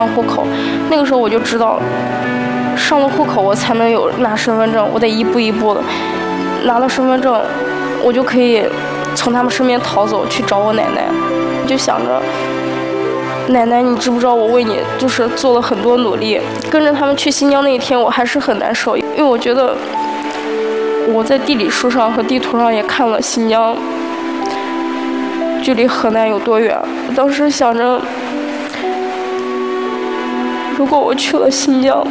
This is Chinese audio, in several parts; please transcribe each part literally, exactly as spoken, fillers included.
户口。那个时候我就知道，上了户口我才能有拿身份证，我得一步一步的拿了身份证，我就可以从他们身边逃走去找我奶奶。就想着，奶奶，你知不知道我为你就是做了很多努力？跟着他们去新疆那一天，我还是很难受，因为我觉得我在地理书上和地图上也看了新疆距离河南有多远。当时想着，如果我去了新疆，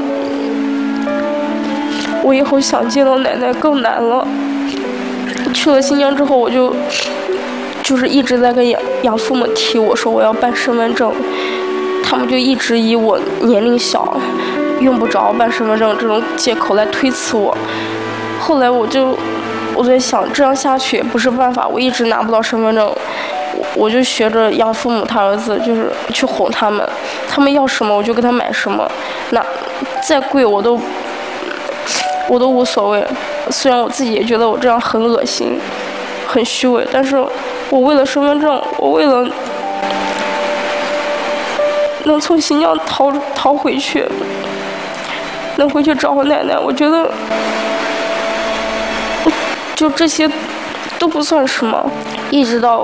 我以后想见到奶奶更难了。去了新疆之后，我就就是一直在跟养养父母提，我说我要办身份证，他们就一直以我年龄小，用不着办身份证这种借口来推辞我。后来我就我在想，这样下去也不是办法，我一直拿不到身份证，我就学着养父母他儿子，就是去哄他们，他们要什么我就给他买什么，那再贵我都我都无所谓。虽然我自己也觉得我这样很恶心很虚伪，但是我为了身份证，我为了能从新疆逃逃回去，能回去找我奶奶，我觉得就这些都不算什么。一直到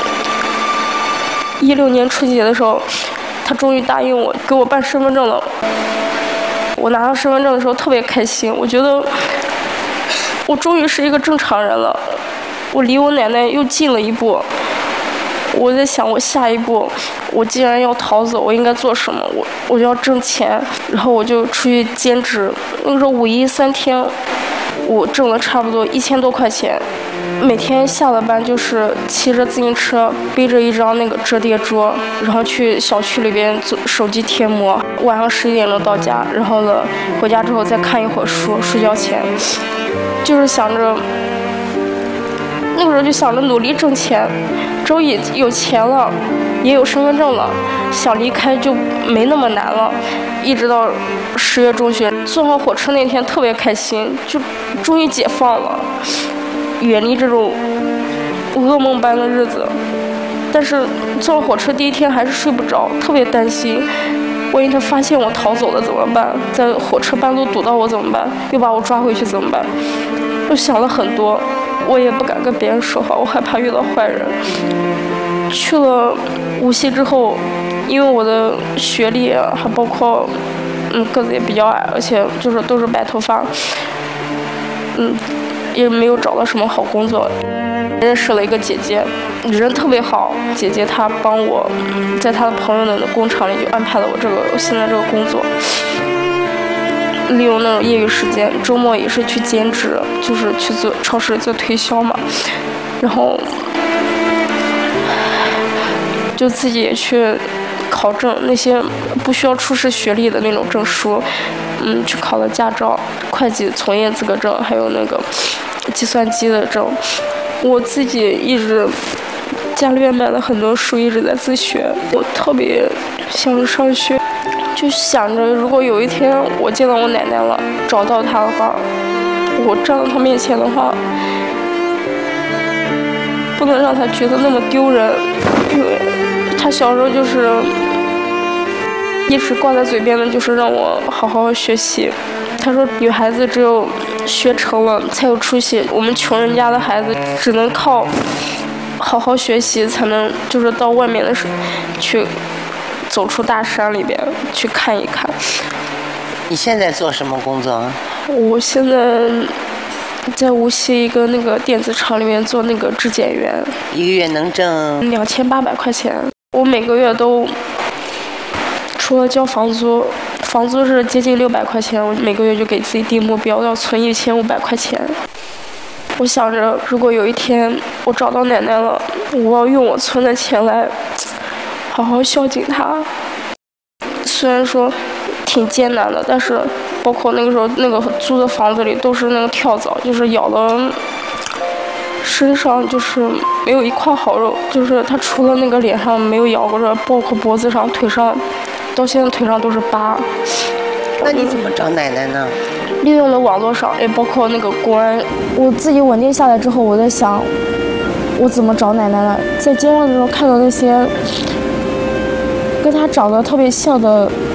一六年春节的时候，他终于答应我给我办身份证了。我拿到身份证的时候特别开心，我觉得我终于是一个正常人了，我离我奶奶又近了一步。我在想，我下一步我既然要逃走，我应该做什么？我我就要挣钱，然后我就出去兼职。那个时候五一三天，我挣了差不多一千多块钱。每天下了班就是骑着自行车，背着一张那个折叠桌，然后去小区里边做手机贴膜。晚上十一点钟到家，然后呢回家之后再看一会儿书，睡觉前就是想着，那个时候就想着努力挣钱，之后也有钱了，也有身份证了，想离开就没那么难了。一直到十月中旬坐上火车那天特别开心，就终于解放了，远离这种噩梦般的日子。但是坐上火车第一天还是睡不着，特别担心，万一他发现我逃走了怎么办？在火车半路堵到我怎么办？又把我抓回去怎么办？我想了很多，我也不敢跟别人说话，我害怕遇到坏人。去了无锡之后，因为我的学历还包括嗯个子也比较矮，而且就是都是白头发，嗯也没有找到什么好工作。认识了一个姐姐，人特别好，姐姐她帮我在她的朋友的工厂里就安排了我这个我现在这个工作。利用那种业余时间，周末也是去兼职，就是去做超市做推销嘛，然后就自己也去考证那些不需要出示学历的那种证书，嗯，去考了驾照、会计从业资格证，还有那个计算机的证。我自己一直家里面买了很多书，一直在自学。我特别想上学，就想着如果有一天我见到我奶奶了，找到她的话，我站到她面前的话，不能让她觉得那么丢人，因为她小时候就是一直挂在嘴边的就是让我好好学习。她说女孩子只有学成了才有出息，我们穷人家的孩子只能靠好好学习才能就是到外面的时候去走出大山里边去看一看。 你现在做什么工作？ 我现在在无锡一个那个电子厂里面做那个质检员， 一个月能挣两千八百块钱。我每个月都除了交房租，房租是接近六百块钱，我每个月就给自己定目标要存一千五百块钱。我想着如果有一天我找到奶奶了，我要用我存的钱来好好孝敬她。虽然说挺艰难的，但是包括那个时候那个租的房子里都是那个跳蚤，就是咬了身上就是没有一块好肉，就是它除了那个脸上没有咬过的，包括脖子上、腿上，到现在腿上都是疤。 那你怎么找奶奶呢？ 利用了网络上，也包括那个公安。我自己稳定下来之后，我在想我怎么找奶奶了。在街上的时候看到那些跟她长得特别像的